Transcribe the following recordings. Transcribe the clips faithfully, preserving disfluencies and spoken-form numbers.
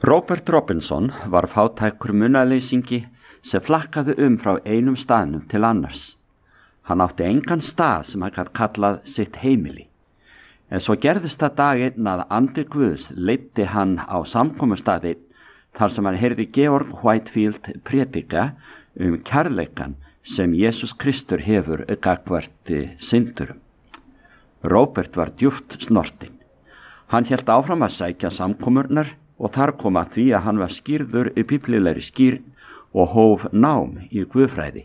Robert Robinson var fátækur munaðleysingi sem flakkaði um frá einum staðnum til annars. Hann átti engan stað sem hann gat kallað sitt heimili. En svo gerðist það daginn að andi Guðs leiddi hann á samkomustaði þar sem hann heyrði Georg Whitefield predika um kærleikan sem Jesús Kristur hefur gagnvart syndurum. Robert var djúpt snortinn. Hann hélt áfram að sækja samkomurnar og þar kom að því að hann var skýrður í biblilegri skýrn og hóf nám í guðfræði.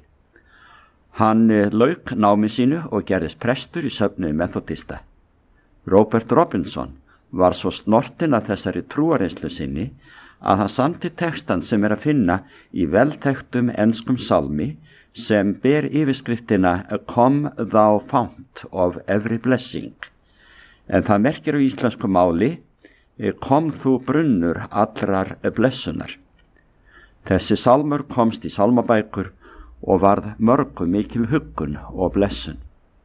Hann lauk námi sínu og gerðist prestur í söfnuði methodista. Robert Robinson var svo snortinn að þessari trúareynslu sinni að hann samti textan sem er að finna í velþekktum enskum salmi sem ber yfirskriftina Come thou fount of every blessing. En það merkir á íslensku máli Kom þú brunnur allrar blessunar. Þessi salmur komst í salmabækur og varð mörgu mikil huggun og blessun.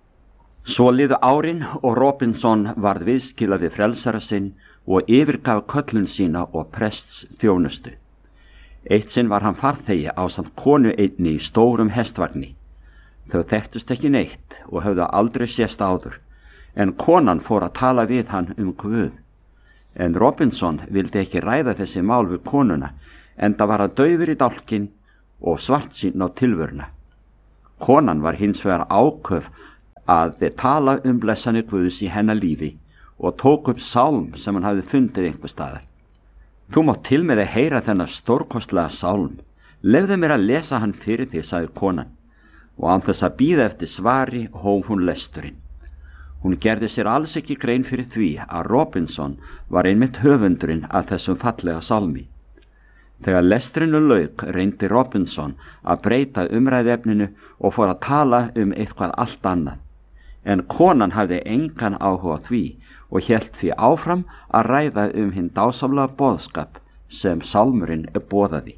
Svo liðu árin og Robinson varð viðskila við frelsara sinn og yfirgaf köllun sína og prests þjónustu. Eitt sinn var hann farþegi ásamt konu einni í stórum hestvagni. Þau þekktust ekki neitt og höfðu aldrei sést áður, en konan fór að tala við hann um Guð. En Robinson vildi ekki ræða þessi mál við konuna, enda var hann daufur í dálkinn og svartsýnn á tilveruna. Konan var hins vegar áköf að þið tala um blessanir Guðs í hennar lífi og tók upp sálm sem hann hafði fundið einhver staðar. Þú mátt til með að heyra þennan stórkostlega sálm. Lefðu mér að lesa hann fyrir þig, sagði konan, og án þess að bíða eftir svari hóf hún lesturinn. Hún gerði sér alls ekki grein fyrir því að Robinson var einmitt höfundurinn að þessum fallega sálmi. Þegar lesturinn lauk reyndi Robinson að breyta umræðefninu og fór að tala um eitthvað allt annað. En konan hafði engan áhuga á því og hélt því áfram að ræða um hinn dásamlega boðskap sem sálmurinn boðaði.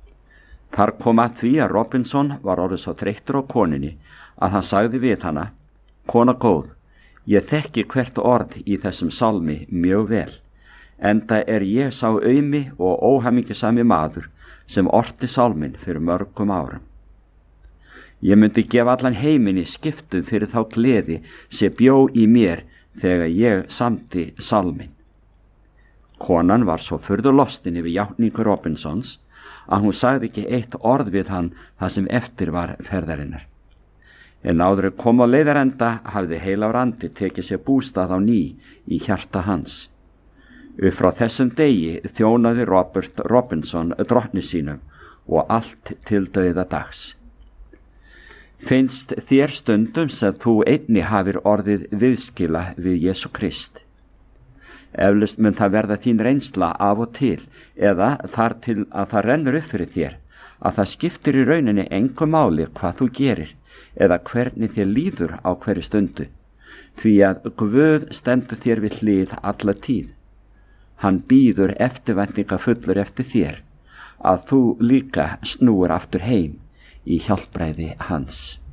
Þar kom að því að Robinson var orðið svo þreyttur á koninni að hann sagði við hana, kona góð, ég þekki hvert orð í þessum sálmi mjög vel, enda er ég sá aumi og óhamingjusami maður sem orti sálminn fyrir mörgum árum. Ég myndi gefa allan heiminn í skiptum fyrir þá gleði sem bjó í mér þegar ég samti sálminn. Konan var svo furðu lostin yfir játningu Robinsons að hún sagði ekki eitt orð við hann það sem eftir var ferðarinnar. En áður kom á leiðarenda hafði heilagur andi tekið sér bústað á ný í hjarta hans. Upp frá þessum degi þjónaði Robert Robinson drottni sínum og allt til dauða dags. Finnst þér stundum sem þú einni hafir orðið viðskila við Jesú Krist? Eflaust mun það verða þín reynsla af og til eða þar til að það rennur upp fyrir þér að það skiptir í rauninni engu máli hvað þú gerir eða hvernig þér líður á hverju stundu, því að Guð stendur þér við hlið alla tíð. Hann bíður eftirvæntingafullur eftir þér að þú líka snúir aftur heim í hjálpræði hans.